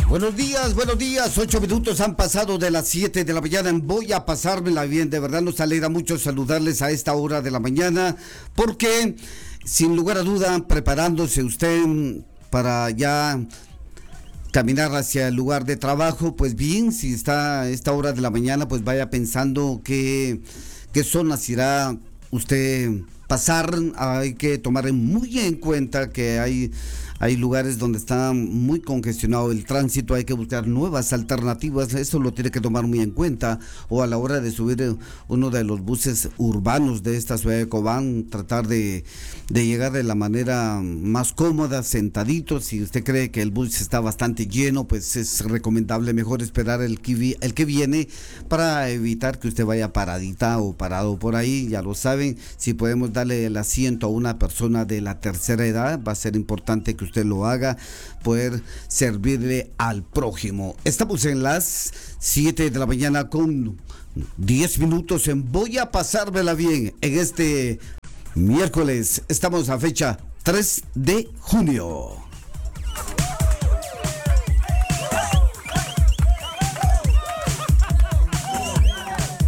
Buenos días, 8 minutos han pasado de las 7 de la mañana. Voy a pasármela bien, de verdad nos alegra mucho saludarles a esta hora de la mañana, porque sin lugar a duda, preparándose usted para ya caminar hacia el lugar de trabajo, pues bien, si está a esta hora de la mañana, pues vaya pensando qué zonas irá usted pasar. Hay que tomar muy en cuenta que hay lugares donde está muy congestionado el tránsito, hay que buscar nuevas alternativas, eso lo tiene que tomar muy en cuenta, o a la hora de subir uno de los buses urbanos de esta ciudad de Cobán, tratar de llegar de la manera más cómoda, sentadito. Si usted cree que el bus está bastante lleno, pues es recomendable mejor esperar el que viene, para evitar que usted vaya paradita o parado por ahí. Ya lo saben, si podemos darle el asiento a una persona de la tercera edad, va a ser importante que usted lo haga, poder servirle al prójimo. Estamos en las 7 de la mañana con 10 minutos en Voy a pasármela bien en este miércoles. Estamos a fecha 3 de junio.